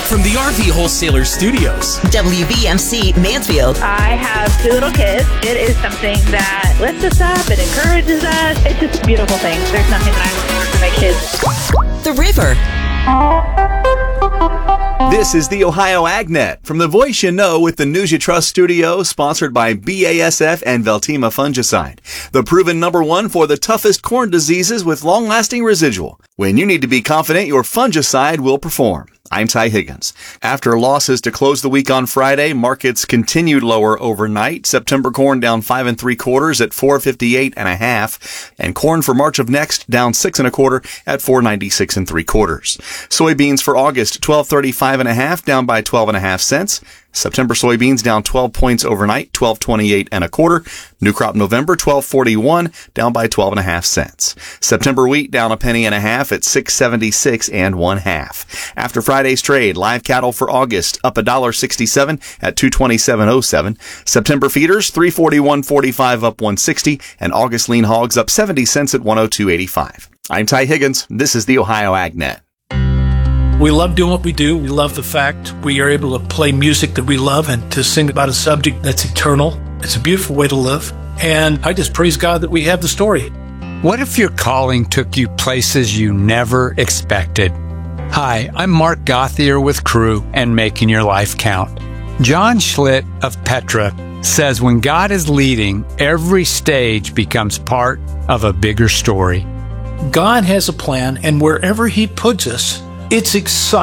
from the RV Wholesaler Studios. WVMC Mansfield. I have 2 little kids. It is something that lifts us up, it encourages us. It's just a beautiful thing. There's nothing that I would want for my kids. The River. This is the Ohio AgNet from the voice you know with the News You Trust studio, sponsored by BASF and Veltima Fungicide, the proven #1 for the toughest corn diseases with long-lasting residual. When you need to be confident your fungicide will perform. I'm Ty Higgins. After losses to close the week on Friday, markets continued lower overnight. September corn down 5 3/4 at $458.50, and corn for March of next down 6 1/4 at $496 3/4. Soybeans for August 1235.50, down by 12.5 cents. September soybeans down 12 points overnight, 1228 1/4. New crop November 1241, down by 12.5 cents. September wheat down 1.5 pennies at 676 1/2. After Friday's trade, live cattle for August up $1.67 at 227.07. September feeders 341.45 up 160, and August lean hogs up 70 cents at 102.85. I'm Ty Higgins. This is the Ohio AgNet. We love doing what we do. We love the fact we are able to play music that we love and to sing about a subject that's eternal. It's a beautiful way to live. And I just praise God that we have the story. What if your calling took you places you never expected? Hi, I'm Mark Gothier with Crew and Making Your Life Count. John Schlitt of Petra says when God is leading, every stage becomes part of a bigger story. God has a plan, and wherever He puts us, it's exciting.